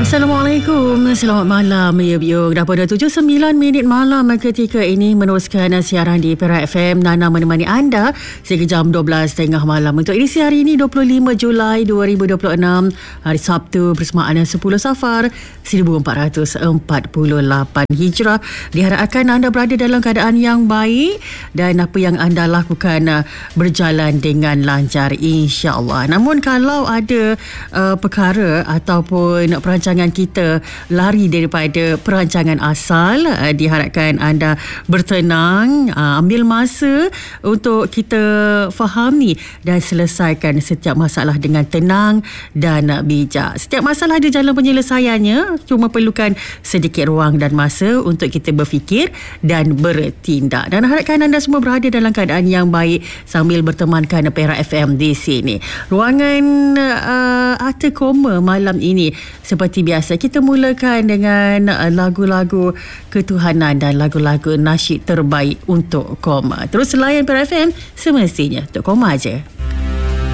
Assalamualaikum, selamat malam ya biung. Dah pada 7.09 malam ketika ini meneruskan siaran di Perak FM. Nana menemani anda sehingga jam 12.30 malam. Untuk edisi hari ini 25 Julai 2026, hari Sabtu bersamaan 10 Safar 1448 Hijrah. Diharapkan anda berada dalam keadaan yang baik dan apa yang anda lakukan berjalan dengan lancar, insya-Allah. Namun kalau ada perkara ataupun perancangan kita lari daripada perancangan asal, diharapkan anda bertenang, ambil masa untuk kita fahami dan selesaikan setiap masalah dengan tenang dan bijak. Setiap masalah ada jalan penyelesaiannya, cuma perlukan sedikit ruang dan masa untuk kita berfikir dan bertindak. Dan harapkan anda semua berada dalam keadaan yang baik sambil bertemankan Perak FM di sini. Ruangan Arta Koma malam ini seperti biasa kita mulakan dengan lagu-lagu ketuhanan dan lagu-lagu nasyid terbaik untuk Koma. Terus layan Perak FM semestinya untuk Koma aja.